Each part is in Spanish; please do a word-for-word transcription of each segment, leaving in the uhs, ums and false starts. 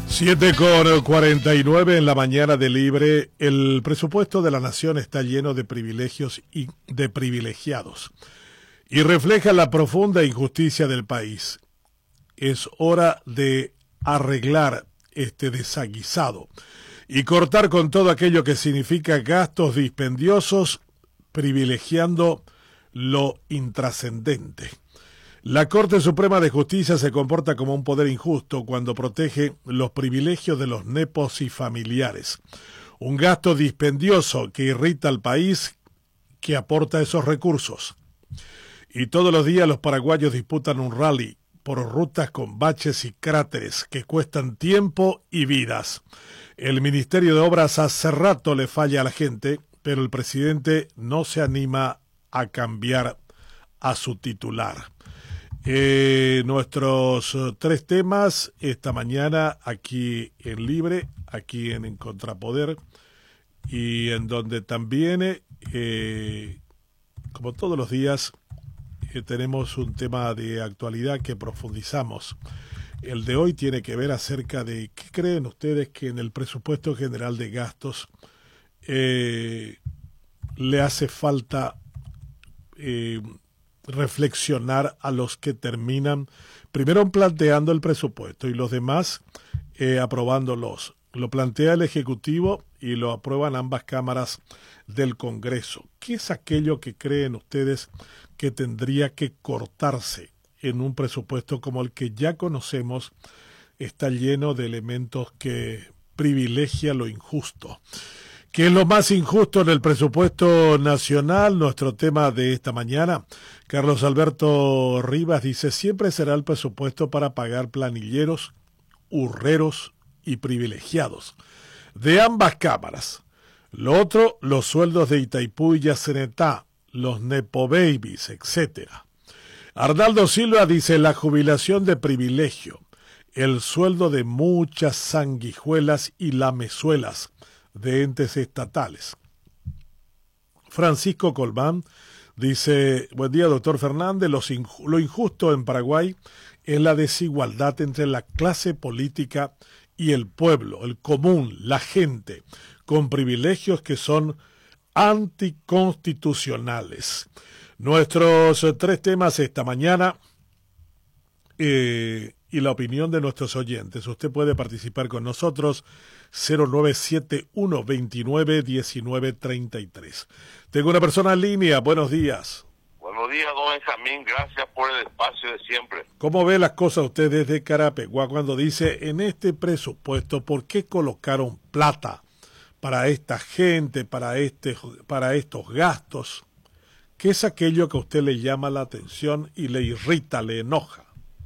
siete con cuarenta y nueve en la mañana de Libre. El presupuesto de la nación está lleno de privilegios y de privilegiados y refleja la profunda injusticia del país. Es hora de arreglar este desaguisado y cortar con todo aquello que significa gastos dispendiosos, privilegiando lo intrascendente. La Corte Suprema de Justicia se comporta como un poder injusto cuando protege los privilegios de los nepos y familiares. Un gasto dispendioso que irrita al país que aporta esos recursos. Y todos los días los paraguayos disputan un rally por rutas con baches y cráteres que cuestan tiempo y vidas. El Ministerio de Obras hace rato le falla a la gente, pero el presidente no se anima a cambiar a su titular. Eh, nuestros uh, tres temas esta mañana aquí en Libre, aquí en, en Contrapoder, y en donde también, eh, como todos los días, eh, tenemos un tema de actualidad que profundizamos. El de hoy tiene que ver acerca de qué creen ustedes que en el presupuesto general de gastos eh, le hace falta eh, reflexionar a los que terminan primero planteando el presupuesto y los demás eh, aprobándolos. Lo plantea el Ejecutivo y lo aprueban ambas cámaras del Congreso. ¿Qué es aquello que creen ustedes que tendría que cortarse en un presupuesto como el que ya conocemos? Está lleno de elementos que privilegia lo injusto. ¿Qué es lo más injusto en el presupuesto nacional? Nuestro tema de esta mañana. Carlos Alberto Rivas dice, siempre será el presupuesto para pagar planilleros, hurreros y privilegiados de ambas cámaras. Lo otro, los sueldos de Itaipú y Yacenetá, los Nepo Babies, etcétera. Arnaldo Silva dice, la jubilación de privilegio, el sueldo de muchas sanguijuelas y lamezuelas de entes estatales. Francisco Colmán dice, buen día doctor Fernández, los inju- lo injusto en Paraguay es la desigualdad entre la clase política y el pueblo, el común, la gente, con privilegios que son anticonstitucionales. Nuestros eh, tres temas esta mañana eh, y la opinión de nuestros oyentes. Usted puede participar con nosotros cero nueve siete uno veintinueve diecinueve treinta y tres. Tengo una persona en línea. Buenos días. Buenos días, don Benjamín. Gracias por el espacio de siempre. ¿Cómo ve las cosas usted desde Carapeguá cuando dice en este presupuesto por qué colocaron plata para esta gente, para este, para estos gastos? ¿Qué es aquello que a usted le llama la atención y le irrita, le enoja?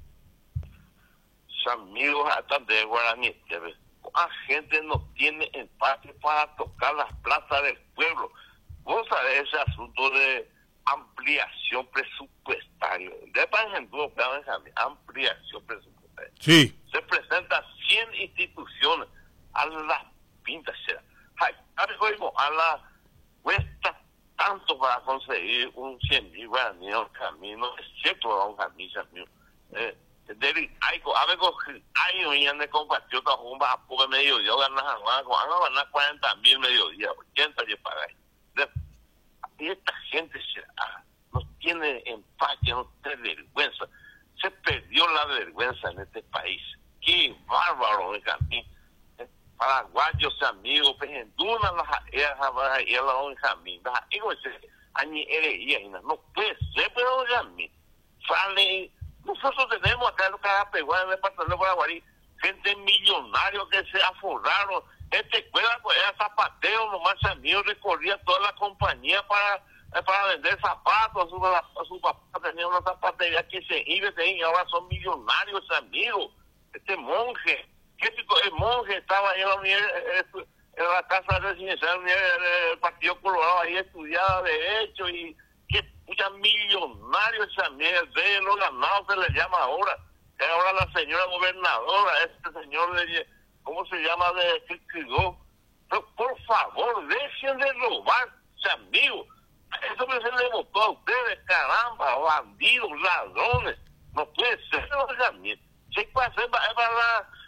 Amigos hasta de Guaraní, la gente no tiene empate para tocar las plazas del pueblo. Vos sabés ese asunto de ampliación presupuestaria. De por ejemplo, ampliación presupuestaria. Sí. Se presentan cien instituciones a las pintas. A la cuesta tanto para conseguir un cien mil guaraníes en camino. Es cierto, don Camisa mío. Eh, Dele, aico, a ver, hay un de compatriota jumba a poco mediodía, ganas a ganar cuarenta mil mediodía, ochenta y para ahí. Y esta gente se, ah, no tiene empaque, no tiene vergüenza. Se perdió la vergüenza en este país. Qué bárbaro, de Camín. Paraguayos, amigos, penduna las aeras, las aeras, don Camín. Las aeras, añi ereía, no puede ser, pero don Camín. Sale. Nosotros tenemos acá en Carapeguá, en el departamento de Paraguay, gente millonaria que se aforraron. Este escuela pues era zapateo, nomás amigos recorría toda la compañía para para vender zapatos. Su, su papá tenía una zapatería que se iba y ahora son millonarios amigos. Este monje, ¿qué tipo de monje estaba ahí en la, unidad, en la casa residencial del Partido Colorado, ahí estudiaba Derecho y que muchas millonarios también, el de los ganados se le llama ahora, que ahora la señora gobernadora, este señor de, ¿cómo se llama? De Quilquidó. Pero por favor, dejen de robar, amigos. Eso que se le votó a ustedes, caramba, bandidos, ladrones. No puede ser, no también. Si puede ser para, para